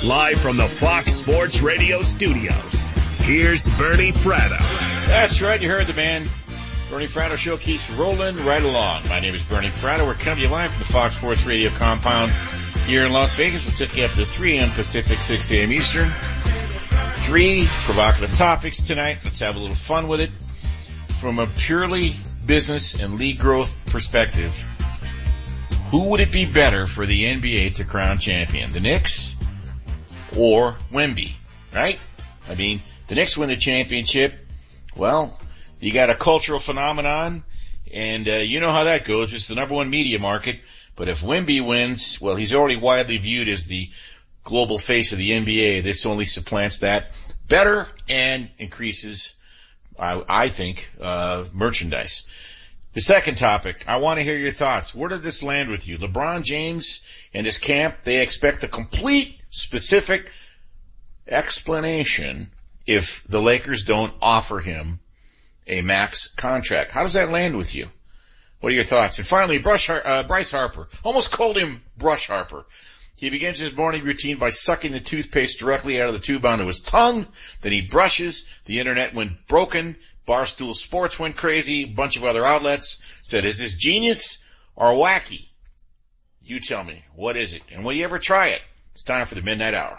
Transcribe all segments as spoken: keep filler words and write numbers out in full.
Live from the Fox Sports Radio studios, here's Bernie Fratto. That's right, you heard the man. Bernie Fratto Show keeps rolling right along. My name is Bernie Fratto. We're coming to you live from the Fox Sports Radio compound here in Las Vegas. We'll take you up to three a.m. Pacific, six a.m. Eastern. Three provocative topics tonight. Let's have a little fun with it. From a purely business and league growth perspective, who would it be better for the N B A to crown champion? The Knicks or Wemby, right? I mean, the Knicks win the championship. Well, you got a cultural phenomenon, and uh, you know how that goes. It's the number one media market. But if Wemby wins, well, he's already widely viewed as the global face of the N B A. This only supplants that better and increases, I, I think, uh, merchandise. The second topic, I want to hear your thoughts. Where did this land with you? LeBron James and his camp, they expect a complete, specific explanation if the Lakers don't offer him a max contract. How does that land with you? What are your thoughts? And finally, Brush, uh, Bryce Harper. Almost called him Brush Harper. He begins his morning routine by sucking the toothpaste directly out of the tube onto his tongue. Then he brushes. The internet went broken. Barstool Sports went crazy. A bunch of other outlets said, is this genius or wacky? You tell me. What is it? And will you ever try it? It's time for the Midnight Hour.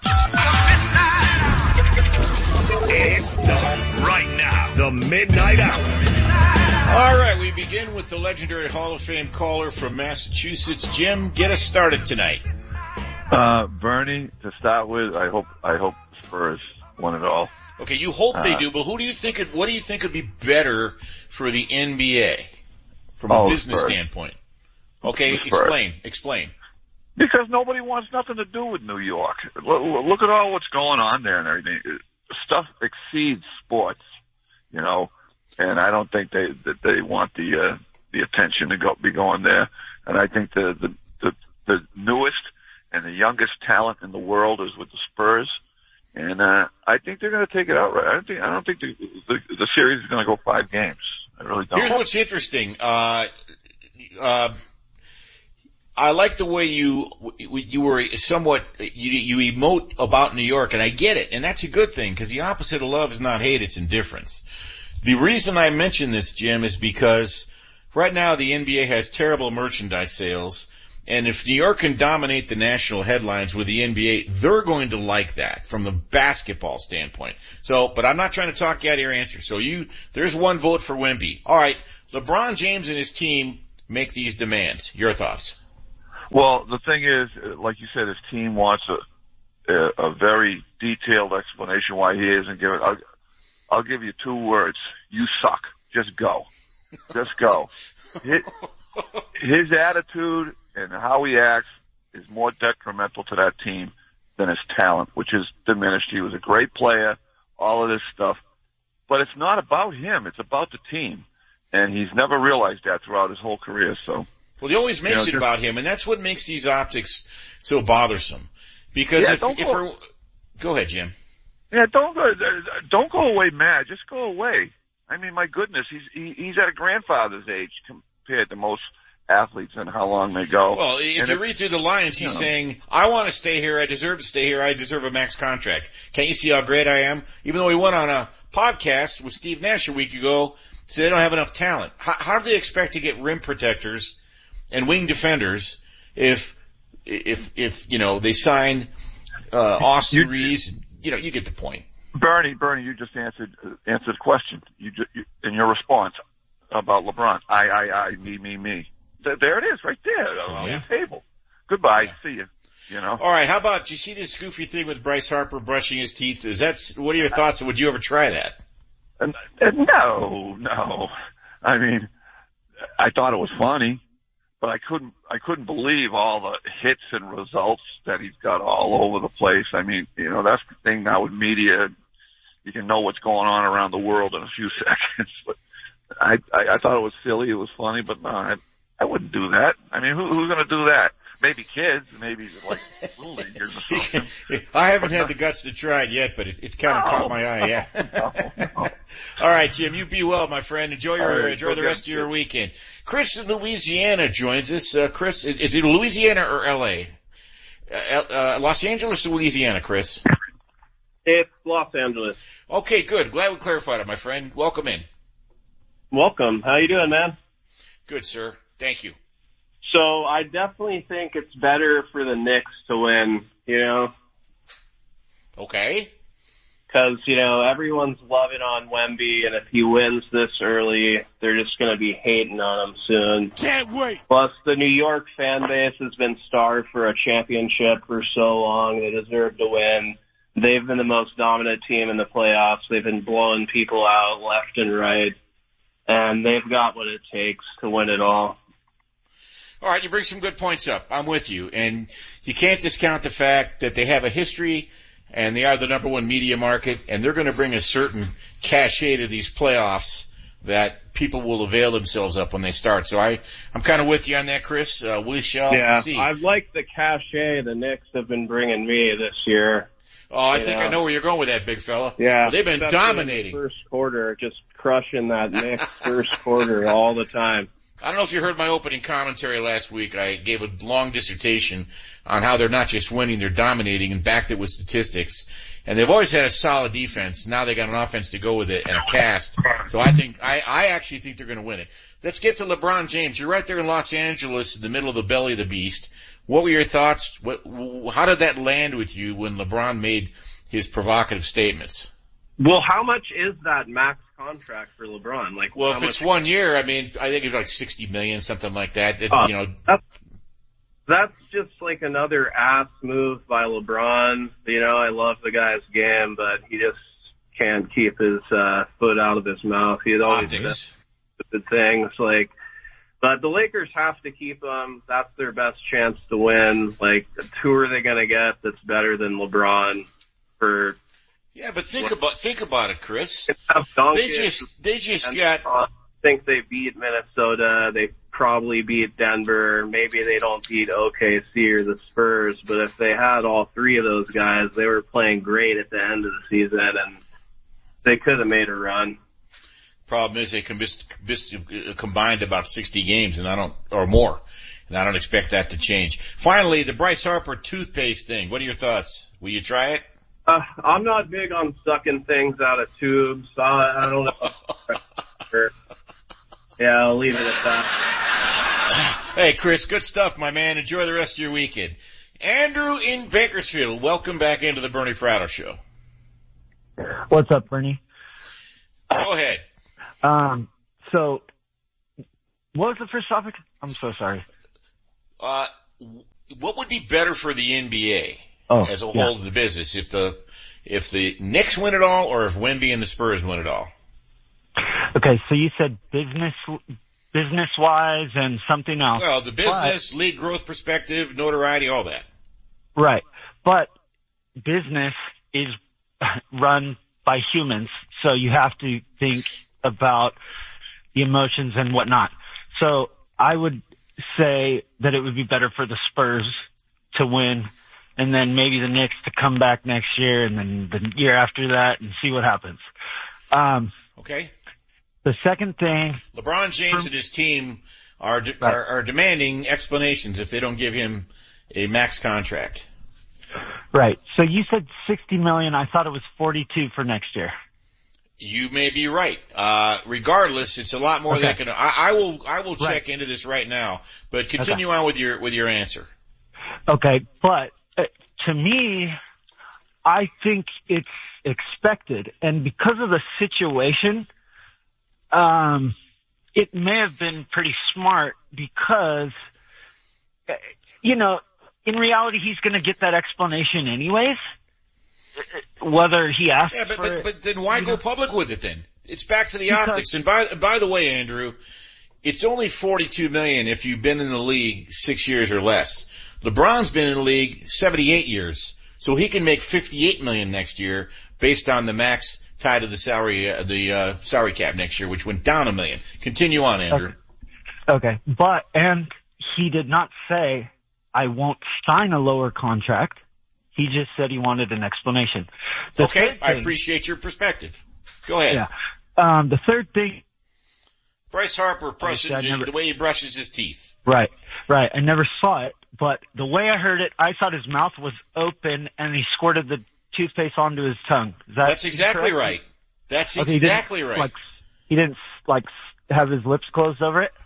It starts right now. The Midnight Hour. All right, we begin with the legendary Hall of Fame caller from Massachusetts. Jim, get us started tonight. Uh, Bernie, to start with, I hope I hope Spurs won it all. Okay, you hope they uh, do, but who do you think? It, what do you think would be better for the N B A from oh, a business Spurs. standpoint? Okay, explain. Explain. Because nobody wants nothing to do with New York. Look, look at all what's going on there and everything. Stuff exceeds sports, you know, and I don't think they that they want the uh, the attention to go be going there. And I think the the the, the newest and the youngest talent in the world is with the Spurs, and uh, I think they're going to take it outright. I don't think I don't think the the, the series is going to go five games. I really don't. Here's what's interesting. Uh, uh, I like the way you you were somewhat you you emote about New York, and I get it, and that's a good thing because the opposite of love is not hate; it's indifference. The reason I mention this, Jim, is because right now the N B A has terrible merchandise sales, and if New York can dominate the national headlines with the N B A, they're going to like that from the basketball standpoint. So, but I'm not trying to talk you out of your answer. So you, there's one vote for Wemby. All right, LeBron James and his team make these demands. Your thoughts? Well, the thing is, like you said, his team wants a, a, a very detailed explanation why he isn't giving. I'll, I'll give you two words. You suck. Just go. Just go. His, his attitude and how he acts is more detrimental to that team than his talent, which is diminished. He was a great player, all of this stuff. But it's not about him. It's about the team. And he's never realized that throughout his whole career, so. Well, he always makes you know, it about him, and that's what makes these optics so bothersome. Because yeah, if, don't if go, we're, go ahead, Jim. Yeah, don't go, don't go away mad. Just go away. I mean, my goodness, he's he, he's at a grandfather's age compared to most athletes and how long they go. Well, if and you if, read through the lines, he's you know, saying, I want to stay here, I deserve to stay here, I deserve a max contract. Can't you see how great I am? Even though he went on a podcast with Steve Nash a week ago, said they don't have enough talent. How, how do they expect to get rim protectors and wing defenders if, if, if, you know, they sign, uh, Austin you, Reeves? You know, you get the point. Bernie, Bernie, you just answered, uh, answered the question. You just, you, in your response about LeBron. I, I, I, me, me, me. Th- there it is right there oh, on yeah. the table. Goodbye. Yeah. See you. You know? All right. How about, you see this goofy thing with Bryce Harper brushing his teeth? Is that, what are your thoughts? Would you ever try that? Uh, uh, no, no. I mean, I thought it was funny. But I couldn't, I couldn't believe all the hits and results that he's got all over the place. I mean, you know, that's the thing now with media. You can know what's going on around the world in a few seconds. But I, I, I thought it was silly. It was funny, but no, I, I wouldn't do that. I mean, who, who's going to do that? Maybe kids, maybe like little leaguers or something. I haven't had the guts to try it yet, but it, it's kind of no, caught my eye. Yeah. No, no. All right, Jim, you be well, my friend. Enjoy your right, enjoy the okay. rest of your weekend. Chris in Louisiana joins us. Uh, Chris, is it Louisiana or L A? Uh, uh, Los Angeles or Louisiana, Chris? It's Los Angeles. Okay, good. Glad we clarified it, my friend. Welcome in. Welcome. How you doing, man? Good, sir. Thank you. So I definitely think it's better for the Knicks to win, you know? Okay. Because, you know, everyone's loving on Wemby, and if he wins this early, they're just going to be hating on him soon. Can't wait. Plus, the New York fan base has been starved for a championship for so long. They deserve to win. They've been the most dominant team in the playoffs. They've been blowing people out left and right, and they've got what it takes to win it all. All right, you bring some good points up. I'm with you. And you can't discount the fact that they have a history and they are the number one media market, and they're going to bring a certain cachet to these playoffs that people will avail themselves up when they start. So I, I'm kind of with you on that, Chris. Uh, we shall yeah, see. I like the cachet the Knicks have been bringing me this year. Oh, I you think know? I know where you're going with that, big fella. Yeah. Well, they've been dominating. In the first quarter, just crushing that Knicks first quarter all the time. I don't know if you heard my opening commentary last week. I gave a long dissertation on how they're not just winning, they're dominating, and backed it with statistics. And they've always had a solid defense. Now they got an offense to go with it and a cast. So I think, I, I actually think they're going to win it. Let's get to LeBron James. You're right there in Los Angeles in the middle of the belly of the beast. What were your thoughts? What, how did that land with you when LeBron made his provocative statements? Well, how much is that max contract for LeBron? Like, well, how if much- it's one year, I mean, I think it's like sixty million, something like that. It, uh, you know, that's, that's just like another ass move by LeBron. You know, I love the guy's game, but he just can't keep his uh, foot out of his mouth. He'd always optics. stupid things like. But the Lakers have to keep him. That's their best chance to win. Like, who are they going to get that's better than LeBron for? Yeah, but think about think about it, Chris. Duncan, They just they just and, got. uh, think they beat Minnesota. They probably beat Denver. Maybe they don't beat O K C or the Spurs. But if they had all three of those guys, they were playing great at the end of the season, and they could have made a run. Problem is they combined about sixty games, and I don't or more, and I don't expect that to change. Finally, the Bryce Harper toothpaste thing. What are your thoughts? Will you try it? Uh, I'm not big on sucking things out of tubes. I, I don't know. Yeah, I'll leave it at that. Hey, Chris, good stuff, my man. Enjoy the rest of your weekend. Andrew in Bakersfield, welcome back into the Bernie Fratto Show. What's up, Bernie? Go ahead. Um, so, what was the first topic? I'm so sorry. Uh, what would be better for the N B A oh, as a yeah. whole of the business if the if the Knicks win it all, or if Wemby and the Spurs win it all? Okay, so you said business business wise and something else. Well, the business, but, league growth perspective, notoriety, all that. Right, but business is run by humans, so you have to think about the emotions and whatnot. So I would say that it would be better for the Spurs to win, and then maybe the Knicks to come back next year, and then the year after that, and see what happens. Um, okay. The second thing, LeBron James and his team are, de- right. are are demanding explanations if they don't give him a max contract. Right. So you said sixty million. I thought it was forty-two for next year. You may be right. Uh, regardless, it's a lot more okay. than can. I, I will. I will check right. into this right now. But continue okay. on with your with your answer. Okay, but uh, to me, I think it's expected, and because of the situation, um, it may have been pretty smart because, uh, you know, in reality, he's going to get that explanation anyways. Whether he asks yeah, but, for but, it, but then why go know? public with it then? It's back to the Because, optics. And by by the way, Andrew, it's only forty-two million if you've been in the league six years or less. LeBron's been in the league seventy-eight years, so he can make fifty-eight million next year based on the max tied to the salary uh, the uh, salary cap next year, which went down a million. Continue on, Andrew. Okay. okay, but and he did not say I won't sign a lower contract. He just said he wanted an explanation. The okay, thing, I appreciate your perspective. Go ahead. Yeah. Um, the third thing. Bryce Harper, brushes, never, the way he brushes his teeth. Right, right. I never saw it, but the way I heard it, I thought his mouth was open and he squirted the toothpaste onto his tongue. Is that That's exactly correct? right. That's okay, exactly he right. Like, he didn't, like, have his lips closed over it?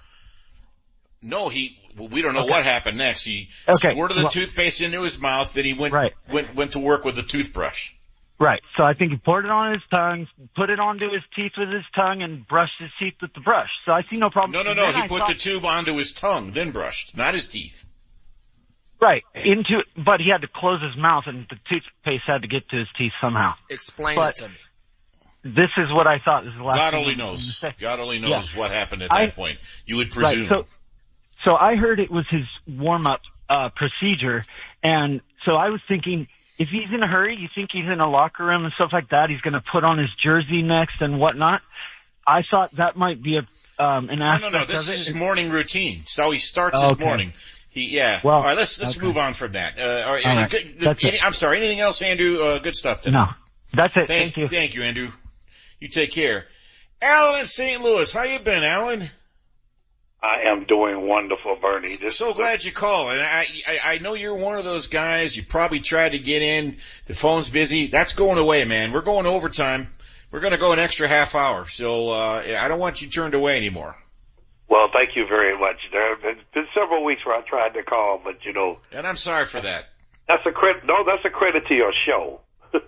No, he, well, we don't know okay. what happened next. He okay. squirted the well, toothpaste into his mouth, then he went, right. went, went to work with the toothbrush. Right. So I think he poured it on his tongue, put it onto his teeth with his tongue, and brushed his teeth with the brush. So I see no problem. No, no, no. Then He I put thought, the tube onto his tongue, then brushed, not his teeth. Right. Into, but he had to close his mouth, and the toothpaste had to get to his teeth somehow. Explain but it to me. This is what I thought. This is the last God thing only I'm knows. gonna say. God only knows yeah. what happened at that I, point. You would presume. Right. So, so I heard it was his warm-up uh, procedure, and so I was thinking, if he's in a hurry, you think he's in a locker room and stuff like that, he's going to put on his jersey next and whatnot. I thought that might be a um, an no, aspect no, no. This of it. is his morning routine. It's how he starts Oh, his okay. morning. He, yeah. Well, all right, let's let's okay. move on from that. Uh, all right, All right. Good, That's any, it. I'm sorry. Anything else, Andrew? Uh, good stuff today. No, that's it. Thank, Thank you. Thank you, Andrew. You take care. Alan in Saint Louis, how you been, Alan? I am doing wonderful, Bernie. This So glad you called. And I, I, I know you're one of those guys. You probably tried to get in. The phone's busy. That's going away, man. We're going overtime. We're going to go an extra half hour. So uh, I don't want you turned away anymore. Well, thank you very much. There have been, been several weeks where I tried to call, but you know. And I'm sorry for that. That's a credit. No, that's a credit to your show.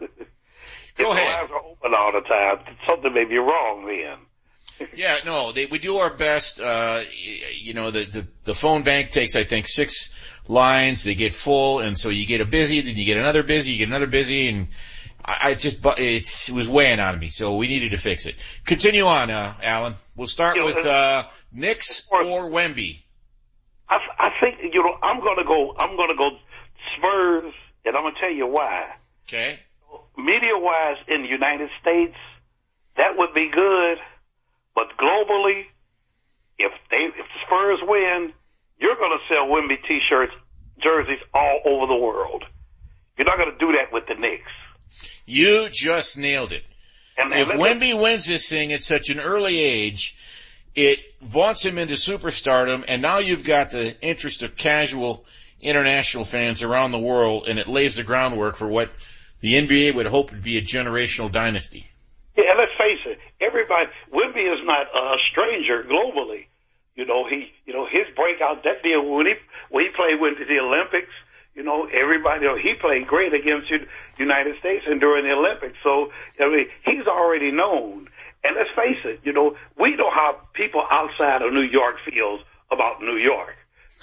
Go if ahead. The lines are open all the time. Something may be wrong then. Yeah, no, they, we do our best. Uh, you know, the, the, the phone bank takes, I think, six lines. They get full, and so you get a busy, then you get another busy, you get another busy, and I, I just, it's, it was weighing on me, so we needed to fix it. Continue on, uh, Alan. We'll start You know, with, uh, Knicks or Wemby. I, I think, you know, I'm gonna go, I'm gonna go Spurs, and I'm gonna tell you why. Okay. Media-wise in the United States, that would be good. But globally, if they if the Spurs win, you're going to sell Wemby T-shirts, jerseys all over the world. You're not going to do that with the Knicks. You just nailed it. And, If and Wemby wins this thing at such an early age, it vaunts him into superstardom, and now you've got the interest of casual international fans around the world, and it lays the groundwork for what the N B A would hope would be a generational dynasty. Yeah, and let's face it, everybody, Wemby is not a stranger globally. You know, he, you know, his breakout, that deal when he, when he played with the Olympics, you know, everybody, you know, he played great against the United States and during the Olympics. So, I mean, he's already known. And let's face it, you know, we know how people outside of New York feels about New York.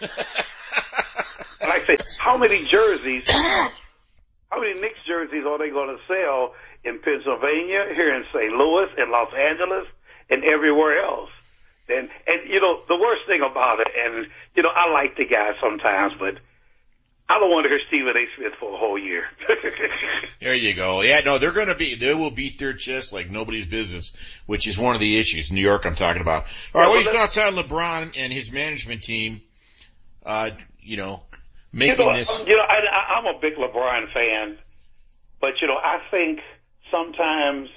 And like I say, how many jerseys, how many Knicks jerseys are they going to sell in Pennsylvania, here in Saint Louis, in Los Angeles, and everywhere else? And, and, you know, the worst thing about it, and, you know, I like the guy sometimes, but I don't want to hear Stephen A. Smith for a whole year. There you go. Yeah, no, they're going to be, they will beat their chest like nobody's business, which is one of the issues. New York, I'm talking about. All right, what are your thoughts on LeBron and his management team, uh, you know, making you know, this? You know, I, I'm a big LeBron fan, but, you know, I think sometimes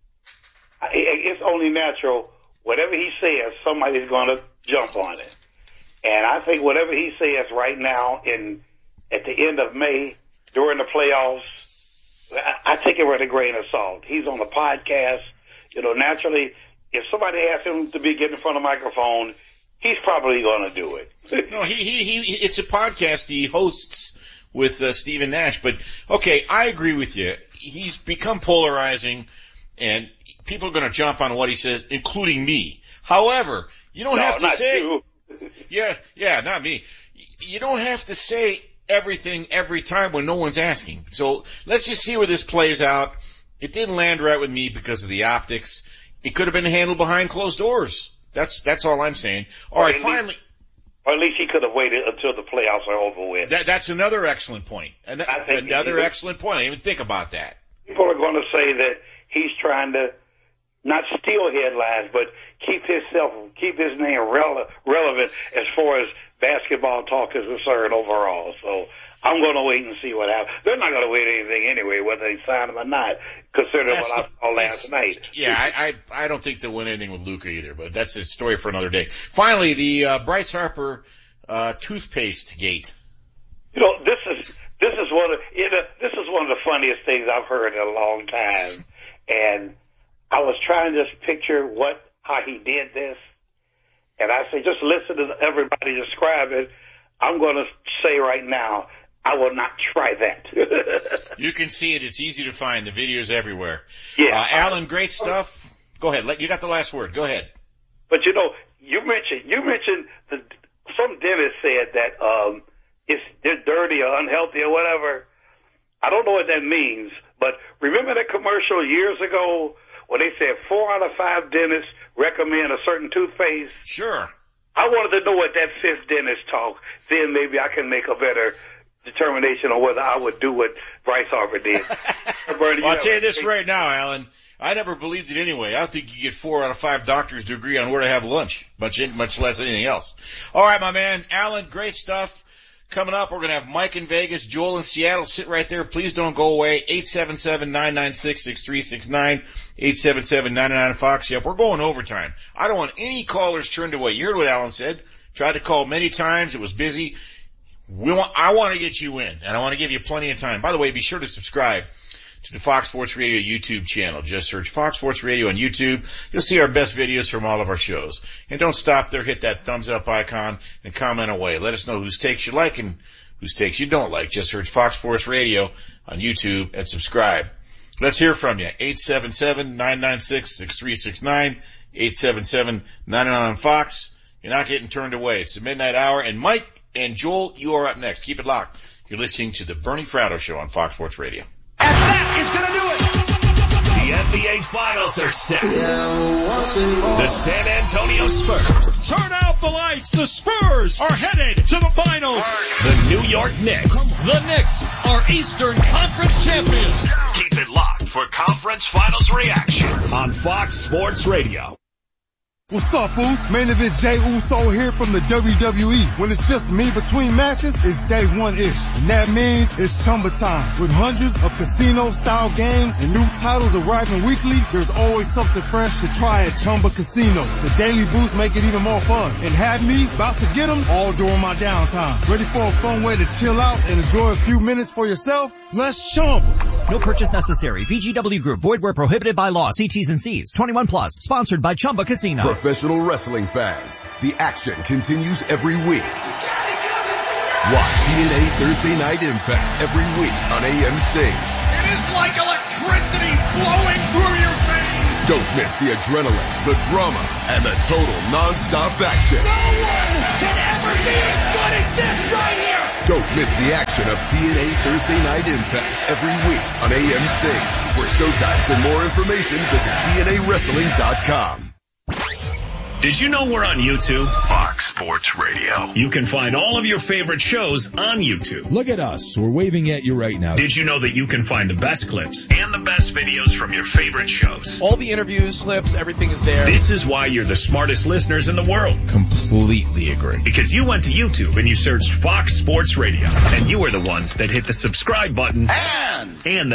it's only natural. Whatever he says, somebody's going to jump on it. And I think whatever he says right now in at the end of May during the playoffs, I, I take it with a grain of salt. He's on the podcast. You know, naturally, if somebody asks him to be getting in front of a microphone, he's probably going to do it. No, he, he, he, it's a podcast he hosts with uh, Stephen Nash. But, okay, I agree with you. He's become polarizing, and people are going to jump on what he says, including me. However, you don't no, have to not say, you. yeah, yeah, not me. You don't have to say everything every time when no one's asking. So let's just see where this plays out. It didn't land right with me because of the optics. It could have been handled behind closed doors. That's, that's all I'm saying. All or right, least, finally. Or at least he could have waited until the playoffs are over with. That, that's another excellent point. An- another excellent point. I didn't even think about that. People are going to say that he's trying to not steal headlines, but keep himself, keep his name rele- relevant as far as basketball talk is concerned overall. So I'm going to wait and see what happens. They're not going to wait anything anyway, whether they sign him or not, considering That's what the, I saw last night. Yeah, I, I I don't think they'll win anything with Luka either, but that's a story for another day. Finally, the uh, Bryce Harper uh, toothpaste gate. You know, this is this is one of you know, this is one of the funniest things I've heard in a long time, and I was trying to just picture what how he did this, and I say just listen to everybody describe it. I'm going to say right now, I will not try that. You can see it. It's easy to find. The video's everywhere. Yeah, uh, Alan, great stuff. Go ahead. Let, you got the last word. Go ahead. But you know, you mentioned you mentioned the, some dentist said that um, it's they're dirty or unhealthy or whatever. I don't know what that means, but remember that commercial years ago where they said four out of five dentists recommend a certain toothpaste? Sure. I wanted to know what that fifth dentist talk. Then maybe I can make a better determination on whether I would do what Bryce Harper did. Bernie, well, I'll tell you this right now, Alan. I never believed it anyway. I think you get four out of five doctors to agree on where to have lunch, much much less anything else. All right, my man, Alan, great stuff. Coming up, we're going to have Mike in Vegas, Joel in Seattle. Sit right there. Please don't go away. eight seven seven, nine nine six, six three six nine, eight seven seven, nine nine nine, Fox. Yep, we're going overtime. I don't want any callers turned away. You heard what Alan said. Tried to call many times. It was busy. We want, I want to get you in, and I want to give you plenty of time. By the way, be sure to subscribe to the Fox Sports Radio YouTube channel. Just search Fox Sports Radio on YouTube. You'll see our best videos from all of our shows. And don't stop there. Hit that thumbs up icon and comment away. Let us know whose takes you like and whose takes you don't like. Just search Fox Sports Radio on YouTube and subscribe. Let's hear from you. eight seven seven, nine nine six, six three six nine, eight seven seven, nine nine nine, Fox. You're not getting turned away. It's the midnight hour. And Mike and Joel, you are up next. Keep it locked. You're listening to the Bernie Fratto Show on Fox Sports Radio. And that is going to do it. The N B A Finals are set. The San Antonio Spurs. Turn out the lights. The Spurs are headed to the finals. The New York Knicks. The Knicks are Eastern Conference champions. Keep it locked for Conference Finals reactions on Fox Sports Radio. What's up, fools? Main event Jey Uso here from the W W E. When it's just me between matches, it's day one-ish. And that means it's Chumba time. With hundreds of casino-style games and new titles arriving weekly, there's always something fresh to try at Chumba Casino. The daily boosts make it even more fun. And have me about to get them all during my downtime. Ready for a fun way to chill out and enjoy a few minutes for yourself? Let's Chumba. No purchase necessary. V G W Group. Void where prohibited by law. See T's and C's. twenty-one plus. Sponsored by Chumba Casino. Professional wrestling fans, the action continues every week. Watch T N A Thursday Night Impact every week on A M C. It is like electricity flowing through your veins. Don't miss the adrenaline, the drama, and the total non-stop action. No one can ever be as good as this right here. Don't miss the action of T N A Thursday Night Impact every week on A M C. For showtimes and more information, visit T N A wrestling dot com. Did you know we're on YouTube? Fox Sports Radio. You can find all of your favorite shows on YouTube. Look at us. We're waving at you right now. Did you know that you can find the best clips and the best videos from your favorite shows? All the interviews, clips, everything is there. This is why you're the smartest listeners in the world. Completely agree. Because you went to YouTube and you searched Fox Sports Radio. And you are the ones that hit the subscribe button And, and the